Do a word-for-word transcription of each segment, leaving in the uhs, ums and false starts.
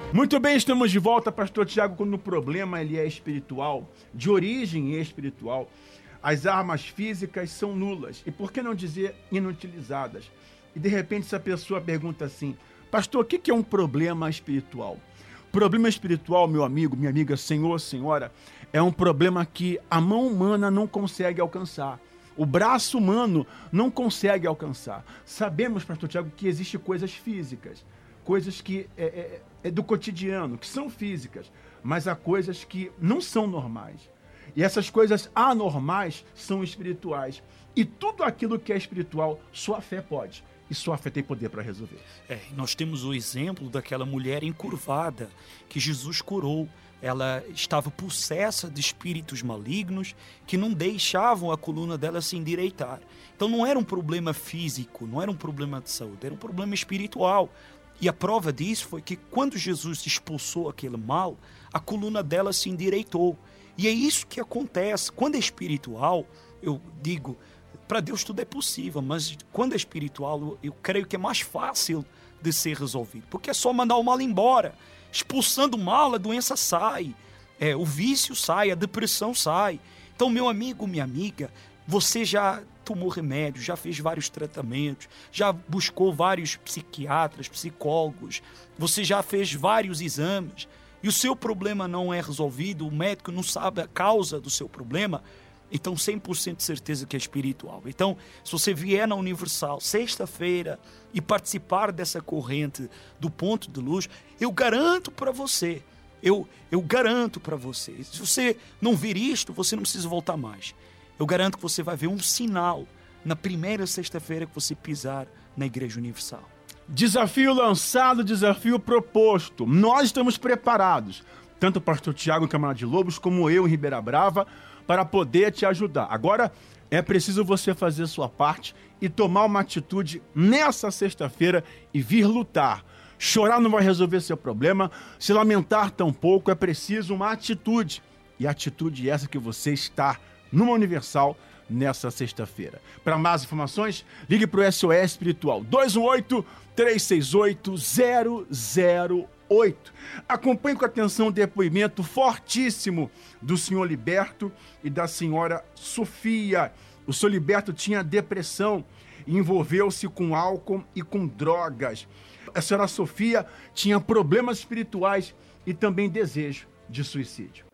Muito bem, estamos de volta, pastor Tiago, quando o problema ele é espiritual, de origem espiritual. As armas físicas são nulas, e por que não dizer inutilizadas? E de repente essa pessoa pergunta assim, pastor, o que é um problema espiritual? Problema espiritual, meu amigo, minha amiga, senhor, senhora, é um problema que a mão humana não consegue alcançar. O braço humano não consegue alcançar. Sabemos, pastor Tiago, que existem coisas físicas, coisas que é, é, é do cotidiano, que são físicas, mas há coisas que não são normais. E essas coisas anormais são espirituais. E tudo aquilo que é espiritual, sua fé pode. E sua fé tem poder para resolver. É, nós temos o exemplo daquela mulher encurvada que Jesus curou. Ela estava possessa de espíritos malignos que não deixavam a coluna dela se endireitar. Então não era um problema físico, não era um problema de saúde, era um problema espiritual. E a prova disso foi que quando Jesus expulsou aquele mal, a coluna dela se endireitou. E é isso que acontece. Quando é espiritual, eu digo, para Deus tudo é possível, mas quando é espiritual, eu, eu creio que é mais fácil de ser resolvido. Porque é só mandar o mal embora. Expulsando o mal, a doença sai, é, o vício sai, a depressão sai. Então, meu amigo, minha amiga, você já tomou remédio, já fez vários tratamentos, já buscou vários psiquiatras, psicólogos, você já fez vários exames e o seu problema não é resolvido, o médico não sabe a causa do seu problema, então cem por cento de certeza que é espiritual. Então, se você vier na Universal sexta-feira e participar dessa corrente do Ponto de Luz, eu garanto para você, eu, eu garanto para você, se você não vir isto, você não precisa voltar mais. Eu garanto que você vai ver um sinal na primeira sexta-feira que você pisar na Igreja Universal. Desafio lançado, desafio proposto. Nós estamos preparados, tanto o pastor Tiago em Câmara de Lobos, como eu em Ribeira Brava, para poder te ajudar. Agora, é preciso você fazer a sua parte e tomar uma atitude nessa sexta-feira e vir lutar. Chorar não vai resolver seu problema, se lamentar tampouco, é preciso uma atitude. E a atitude é essa que você está numa Universal nessa sexta-feira. Para mais informações, ligue para o S O S Espiritual dois um oito, três seis oito, zero zero oito. Acompanhe com atenção o depoimento fortíssimo do senhor Liberto e da senhora Sofia. O senhor Liberto tinha depressão e envolveu-se com álcool e com drogas. A senhora Sofia tinha problemas espirituais e também desejo de suicídio.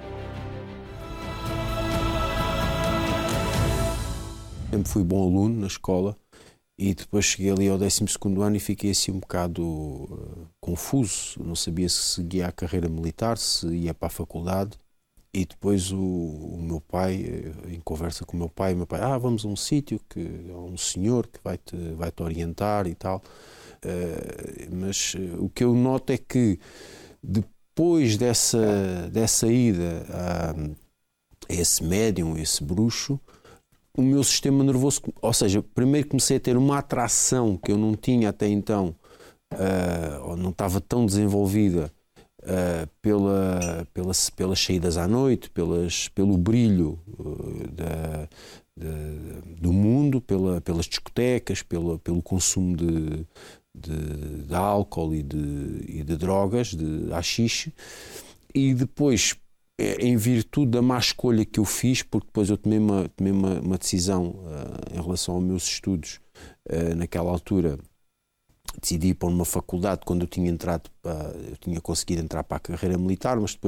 Sempre fui bom aluno na escola e depois cheguei ali ao décimo segundo ano e fiquei assim um bocado uh, confuso. Não sabia se seguia a carreira militar, se ia para a faculdade. E depois o, o meu pai, em conversa com o meu pai, o meu pai, ah, vamos a um sítio, que há um senhor que vai-te vai-te orientar e tal. Uh, mas uh, o que eu noto é que depois dessa, dessa ida a, a esse médium, esse bruxo, o meu sistema nervoso, ou seja, primeiro comecei a ter uma atração que eu não tinha até então, uh, ou não estava tão desenvolvida, uh, pela, pelas, pelas saídas à noite, pelas, pelo brilho uh, da, de, do mundo, pela, pelas discotecas, pela, pelo consumo de, de, de álcool e de, e de drogas, de haxixe, e depois, em virtude da má escolha que eu fiz, porque depois eu tomei uma, tomei uma, uma decisão uh, em relação aos meus estudos, uh, naquela altura decidi ir para uma faculdade quando eu tinha entrado, uh, eu tinha conseguido entrar para a carreira militar, mas depois